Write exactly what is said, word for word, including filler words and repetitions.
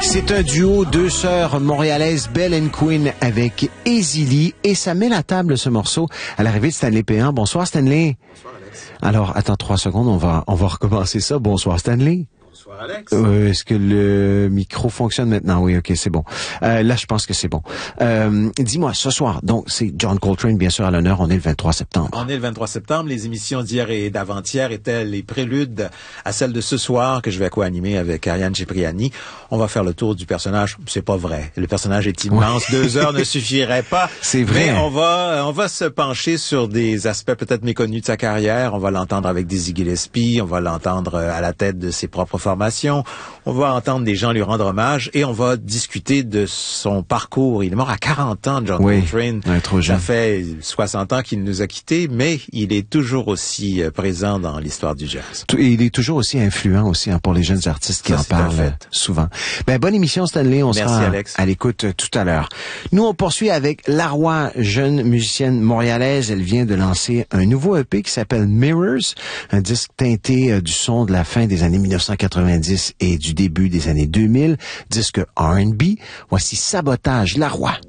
C'est un duo, deux sœurs montréalaises, Belle and Queen avec Easy Lee, et ça met la table, ce morceau, à l'arrivée de Stanley Péan. Bonsoir Stanley. Bonsoir Alex. Alors, attends trois secondes, on va on va recommencer ça. Bonsoir Stanley. Bonsoir Alex. Euh, est-ce que le micro fonctionne maintenant? Oui, ok, c'est bon. Euh, là, je pense que c'est bon. Euh, dis-moi, ce soir, donc, c'est John Coltrane, bien sûr, à l'honneur. On est le vingt-trois septembre. On est le vingt-trois septembre. Les émissions d'hier et d'avant-hier étaient les préludes à celles de ce soir que je vais co-animer avec Ariane Cipriani. On va faire le tour du personnage. C'est pas vrai. Le personnage est immense. Oui. Deux heures ne suffiraient pas. C'est vrai. Mais on va, on va se pencher sur des aspects peut-être méconnus de sa carrière. On va l'entendre avec Dizzy Gillespie. On va l'entendre à la tête de ses propres formations. On va entendre des gens lui rendre hommage et on va discuter de son parcours. Il est mort à quarante ans, John oui, Coltrane. Ouais, trop jeune. Ça fait soixante ans qu'il nous a quittés, mais il est toujours aussi présent dans l'histoire du jazz. Et il est toujours aussi influent aussi hein, pour les jeunes artistes qui Ça, en parlent souvent. Ben, bonne émission, Stanley. On Merci, sera Alex. à l'écoute tout à l'heure. Nous, on poursuit avec Laroy, jeune musicienne montréalaise. Elle vient de lancer un nouveau E P qui s'appelle Mirrors, un disque teinté euh, du son de la fin des années mille neuf cent quatre-vingt-dix et du début des années deux mille, disque R and B. Voici Sabotage, Laroy.